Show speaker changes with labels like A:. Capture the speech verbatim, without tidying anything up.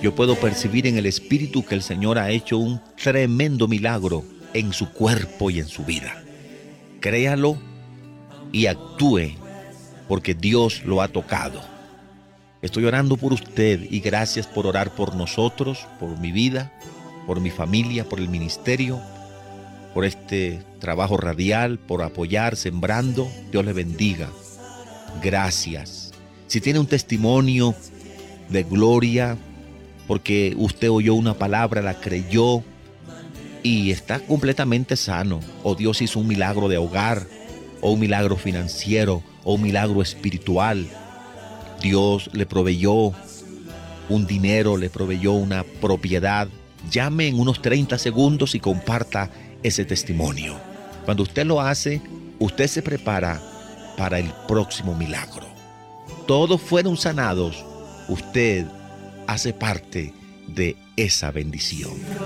A: Yo puedo percibir en el Espíritu que el Señor ha hecho un tremendo milagro en su cuerpo y en su vida. Créalo y actúe, porque Dios lo ha tocado. Estoy orando por usted y gracias por orar por nosotros, por mi vida, por mi familia, por el ministerio, por este trabajo radial, por apoyar, sembrando. Dios le bendiga. Gracias. Si tiene un testimonio de gloria, porque usted oyó una palabra, la creyó y está completamente sano, o Dios hizo un milagro de hogar, o un milagro financiero, o un milagro espiritual. Dios le proveyó un dinero, le proveyó una propiedad. Llame en unos treinta segundos y comparta ese testimonio. Cuando usted lo hace, usted se prepara para el próximo milagro. Todos fueron sanados. Usted hace parte de esa bendición.